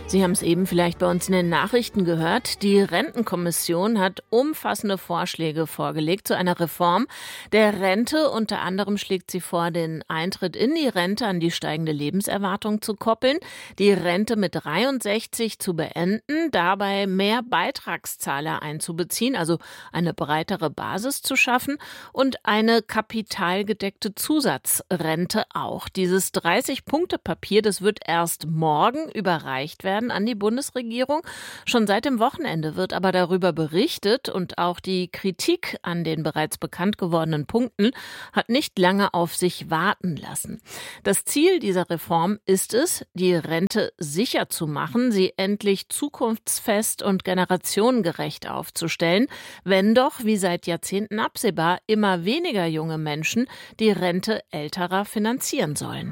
Sie haben es eben vielleicht bei uns in den Nachrichten gehört. Die Rentenkommission hat umfassende Vorschläge vorgelegt zu einer Reform der Rente. Unter anderem schlägt sie vor, den Eintritt in die Rente an die steigende Lebenserwartung zu koppeln, die Rente mit 63 zu beenden, dabei mehr Beitragszahler einzubeziehen, also eine breitere Basis zu schaffen und eine kapitalgedeckte Zusatzrente auch. Dieses 30-Punkte-Papier, das wird erst morgen überreicht werden an die Bundesregierung. Schon seit dem Wochenende wird aber darüber berichtet und auch die Kritik an den bereits bekannt gewordenen Punkten hat nicht lange auf sich warten lassen. Das Ziel dieser Reform ist es, die Rente sicher zu machen, sie endlich zukunftsfest und generationengerecht aufzustellen, wenn doch, wie seit Jahrzehnten absehbar, immer weniger junge Menschen die Rente älterer finanzieren sollen.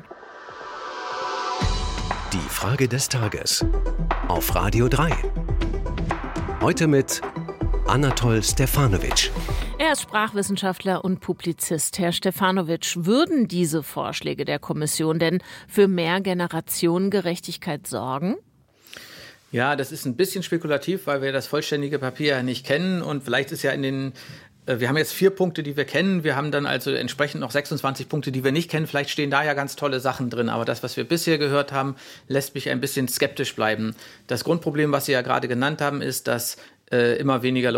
Die Frage des Tages auf Radio 3. Heute mit Anatol Stefanovic. Er ist Sprachwissenschaftler und Publizist. Herr Stefanovic, würden diese Vorschläge der Kommission denn für mehr Generationengerechtigkeit sorgen? Ja, das ist ein bisschen spekulativ, weil wir das vollständige Papier ja nicht kennen und vielleicht ist ja wir haben jetzt 4 Punkte, die wir kennen. Wir haben dann also entsprechend noch 26 Punkte, die wir nicht kennen. Vielleicht stehen da ja ganz tolle Sachen drin. Aber das, was wir bisher gehört haben, lässt mich ein bisschen skeptisch bleiben. Das Grundproblem, was Sie ja gerade genannt haben, ist, dass immer weniger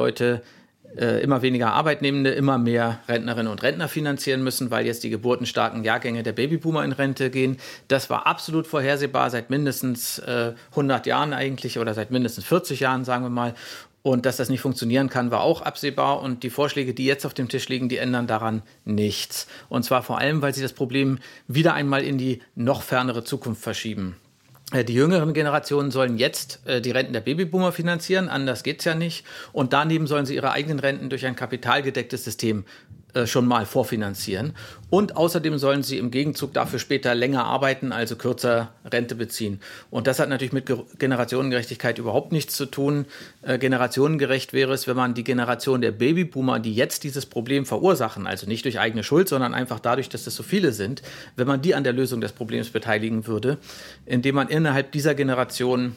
Arbeitnehmende immer mehr Rentnerinnen und Rentner finanzieren müssen, weil jetzt die geburtenstarken Jahrgänge der Babyboomer in Rente gehen. Das war absolut vorhersehbar seit mindestens 100 Jahren eigentlich oder seit mindestens 40 Jahren, sagen wir mal. Und dass das nicht funktionieren kann, war auch absehbar. Und die Vorschläge, die jetzt auf dem Tisch liegen, die ändern daran nichts. Und zwar vor allem, weil sie das Problem wieder einmal in die noch fernere Zukunft verschieben. Die jüngeren Generationen sollen jetzt die Renten der Babyboomer finanzieren, anders geht's ja nicht. Und daneben sollen sie ihre eigenen Renten durch ein kapitalgedecktes System schon mal vorfinanzieren. Und außerdem sollen sie im Gegenzug dafür später länger arbeiten, also kürzer Rente beziehen. Und das hat natürlich mit Generationengerechtigkeit überhaupt nichts zu tun. Generationengerecht wäre es, wenn man die Generation der Babyboomer, die jetzt dieses Problem verursachen, also nicht durch eigene Schuld, sondern einfach dadurch, dass es so viele sind, wenn man die an der Lösung des Problems beteiligen würde, indem man innerhalb dieser Generation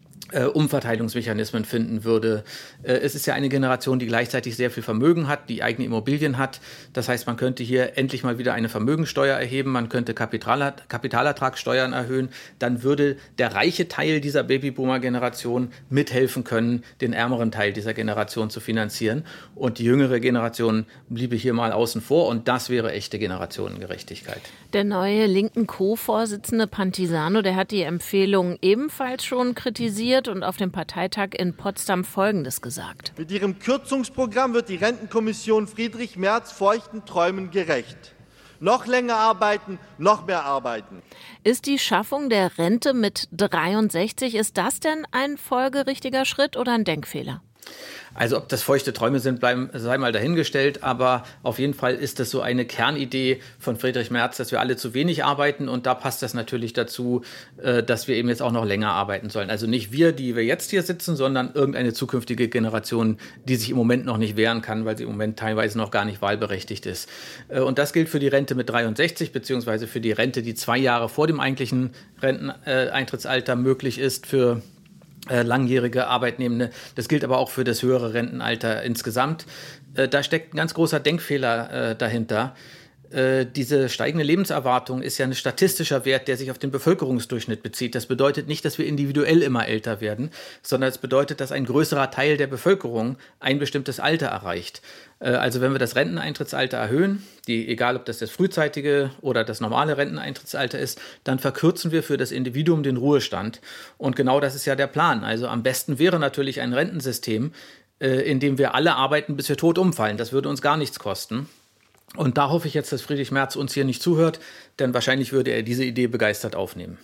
Umverteilungsmechanismen finden würde. Es ist ja eine Generation, die gleichzeitig sehr viel Vermögen hat, die eigene Immobilien hat. Das heißt, man könnte hier endlich mal wieder eine Vermögensteuer erheben, man könnte Kapitalertragssteuern erhöhen. Dann würde der reiche Teil dieser Babyboomer-Generation mithelfen können, den ärmeren Teil dieser Generation zu finanzieren. Und die jüngere Generation bliebe hier mal außen vor. Und das wäre echte Generationengerechtigkeit. Der neue linken Co-Vorsitzende Pantisano, der hat die Empfehlung ebenfalls schon kritisiert und auf dem Parteitag in Potsdam Folgendes gesagt. Mit ihrem Kürzungsprogramm wird die Rentenkommission Friedrich Merz feuchten Träumen gerecht. Noch länger arbeiten, noch mehr arbeiten. Ist die Schaffung der Rente mit 63, ist das denn ein folgerichtiger Schritt oder ein Denkfehler? Also ob das feuchte Träume sind, sei mal dahingestellt, aber auf jeden Fall ist das so eine Kernidee von Friedrich Merz, dass wir alle zu wenig arbeiten und da passt das natürlich dazu, dass wir eben jetzt auch noch länger arbeiten sollen. Also nicht wir, die wir jetzt hier sitzen, sondern irgendeine zukünftige Generation, die sich im Moment noch nicht wehren kann, weil sie im Moment teilweise noch gar nicht wahlberechtigt ist. Und das gilt für die Rente mit 63, beziehungsweise für die Rente, die 2 Jahre vor dem eigentlichen Renteneintrittsalter möglich ist für langjährige Arbeitnehmende. Das gilt aber auch für das höhere Rentenalter insgesamt. Da steckt ein ganz großer Denkfehler dahinter. Diese steigende Lebenserwartung ist ja ein statistischer Wert, der sich auf den Bevölkerungsdurchschnitt bezieht. Das bedeutet nicht, dass wir individuell immer älter werden, sondern es bedeutet, dass ein größerer Teil der Bevölkerung ein bestimmtes Alter erreicht. Also wenn wir das Renteneintrittsalter erhöhen, egal ob das frühzeitige oder das normale Renteneintrittsalter ist, dann verkürzen wir für das Individuum den Ruhestand. Und genau das ist ja der Plan. Also am besten wäre natürlich ein Rentensystem, in dem wir alle arbeiten, bis wir tot umfallen. Das würde uns gar nichts kosten. Und da hoffe ich jetzt, dass Friedrich Merz uns hier nicht zuhört, denn wahrscheinlich würde er diese Idee begeistert aufnehmen.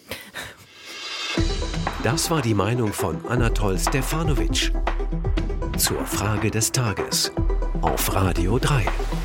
Das war die Meinung von Anatol Stefanovic zur Frage des Tages auf Radio 3.